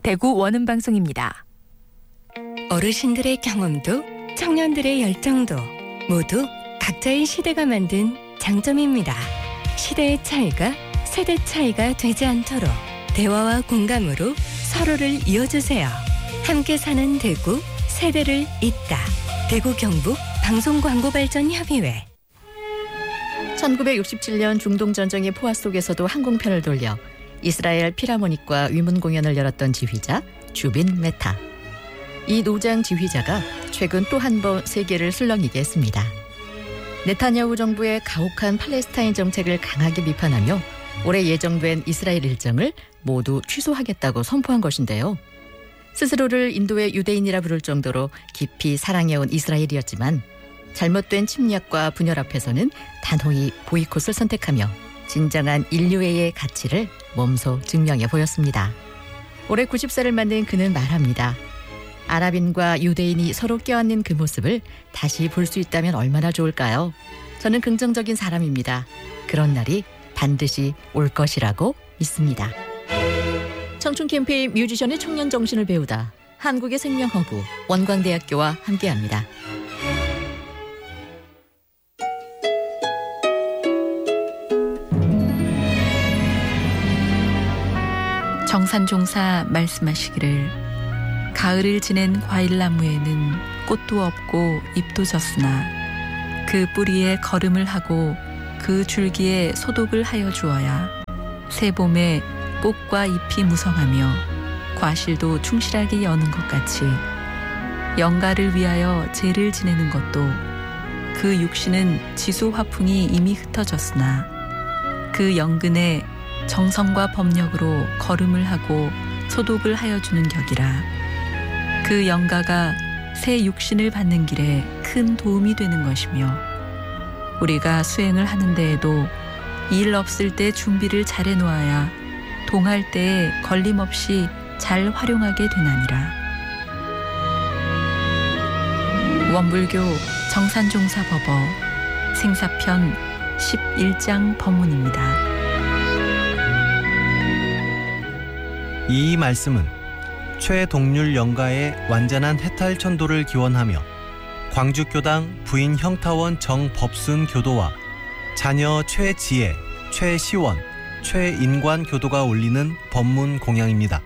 대구 원음방송입니다. 어르신들의 경험도 청년들의 열정도 모두 각자의 시대가 만든 장점입니다. 시대의 차이가 세대 차이가 되지 않도록 대화와 공감으로 서로를 이어주세요. 함께 사는 대구, 세대를 잇다. 대구 경북 방송광고발전협의회. 1967년 중동전쟁의 포화 속에서도 항공편을 돌려 이스라엘 필하모닉과 위문 공연을 열었던 지휘자 주빈 메타. 이 노장 지휘자가 최근 또 한 번 세계를 술렁이게 했습니다. 네타냐후 정부의 가혹한 팔레스타인 정책을 강하게 비판하며 올해 예정된 이스라엘 일정을 모두 취소하겠다고 선포한 것인데요. 스스로를 인도의 유대인이라 부를 정도로 깊이 사랑해온 이스라엘이었지만 잘못된 침략과 분열 앞에서는 단호히 보이콧을 선택하며 진정한 인류애의 가치를 몸소 증명해 보였습니다. 올해 90세를 맞는 그는 말합니다. 아랍인과 유대인이 서로 껴안는 그 모습을 다시 볼 수 있다면 얼마나 좋을까요? 저는 긍정적인 사람입니다. 그런 날이 반드시 올 것이라고 믿습니다. 청춘 캠페인 뮤지션의 청년 정신을 배우다. 한국의 생명허브 원광대학교와 함께합니다. 정산종사 말씀하시기를 가을을 지낸 과일나무에는 꽃도 없고 잎도 졌으나 그 뿌리에 거름을 하고 그 줄기에 소독을 하여 주어야 새 봄에 꽃과 잎이 무성하며 과실도 충실하게 여는 것 같이 영가를 위하여 제를 지내는 것도 그 육신은 지수화풍이 이미 흩어졌으나 그 영근에 정성과 법력으로 거름을 하고 소독을 하여 주는 격이라 그 영가가 새 육신을 받는 길에 큰 도움이 되는 것이며 우리가 수행을 하는 데에도 일 없을 때 준비를 잘 해놓아야 동할 때에 걸림없이 잘 활용하게 되나니라. 원불교 정산종사법어 생사편 11장 법문입니다. 이 말씀은 최동률 영가의 완전한 해탈 천도를 기원하며 광주교당 부인 형타원 정법순 교도와 자녀 최지혜, 최시원, 최인관 교도가 올리는 법문 공양입니다.